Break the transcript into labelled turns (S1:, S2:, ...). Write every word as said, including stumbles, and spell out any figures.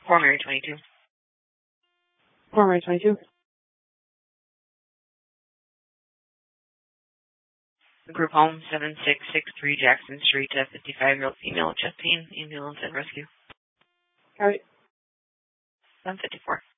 S1: Four Mary twenty-two.
S2: Four Mary twenty-two.
S1: Group home seven six six three Jackson Street. A fifty-five-year-old female with chest pain. Ambulance and rescue.
S2: All right.
S1: seven fifty-four.